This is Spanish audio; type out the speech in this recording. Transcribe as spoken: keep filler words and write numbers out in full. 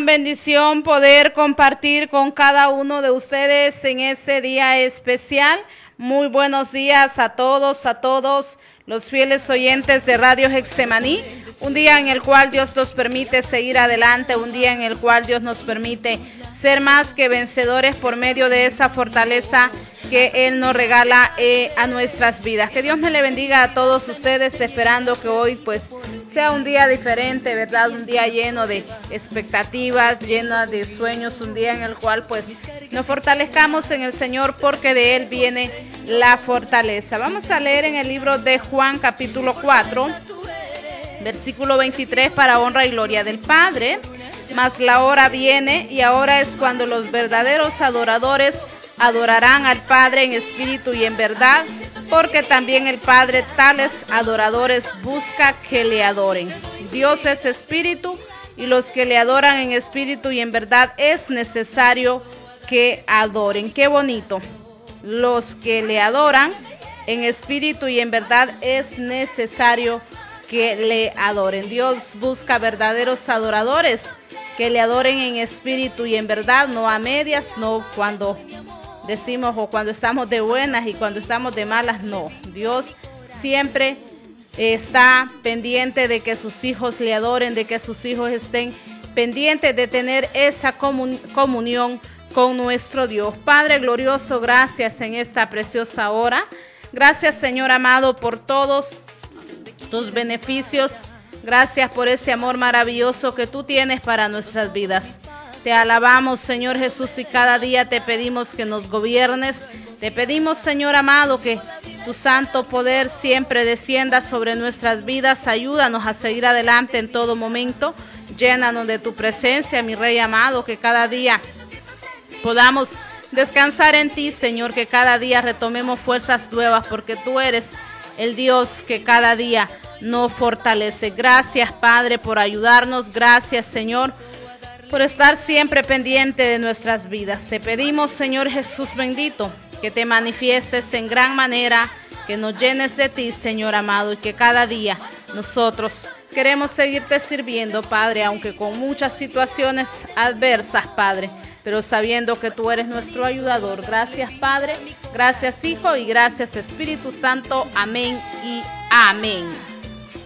gran bendición poder compartir con cada uno de ustedes en ese día especial. Muy buenos días a todos, a todos los fieles oyentes de Radio Getsemaní. Un día en el cual Dios nos permite seguir adelante, un día en el cual Dios nos permite ser más que vencedores por medio de esa fortaleza que Él nos regala eh, a nuestras vidas. Que Dios me le bendiga a todos ustedes, esperando que hoy pues sea un día diferente, ¿verdad? Un día lleno de expectativas, lleno de sueños, un día en el cual pues nos fortalezcamos en el Señor, porque de Él viene la fortaleza. Vamos a leer en el libro de Juan capítulo cuatro, versículo veintitrés, para honra y gloria del Padre. Mas la hora viene, y ahora es cuando los verdaderos adoradores adorarán al Padre en espíritu y en verdad, porque también el Padre tales adoradores busca que le adoren. Dios es espíritu, y los que le adoran en espíritu y en verdad es necesario que adoren. Qué bonito. Los que le adoran en espíritu y en verdad es necesario que le adoren. Dios busca verdaderos adoradores que le adoren en espíritu y en verdad, no a medias, no cuando decimos o cuando estamos de buenas y cuando estamos de malas, no. Dios siempre está pendiente de que sus hijos le adoren, de que sus hijos estén pendientes de tener esa comun- comunión con nuestro Dios. Padre glorioso, gracias en esta preciosa hora. Gracias, Señor amado, por todos tus beneficios. Gracias por ese amor maravilloso que tú tienes para nuestras vidas. Te alabamos, Señor Jesús, y cada día te pedimos que nos gobiernes. Te pedimos, Señor amado, que tu santo poder siempre descienda sobre nuestras vidas. Ayúdanos a seguir adelante en todo momento. Llénanos de tu presencia, mi Rey amado, que cada día podamos descansar en ti, Señor, que cada día retomemos fuerzas nuevas, porque tú eres el Dios que cada día nos fortalece. Gracias, Padre, por ayudarnos. Gracias, Señor, por estar siempre pendiente de nuestras vidas. Te pedimos, Señor Jesús bendito, que te manifiestes en gran manera, que nos llenes de ti, Señor amado, y que cada día nosotros queremos seguirte sirviendo, Padre, aunque con muchas situaciones adversas, Padre, pero sabiendo que tú eres nuestro ayudador. Gracias, Padre, gracias, Hijo, y gracias, Espíritu Santo. Amén y amén.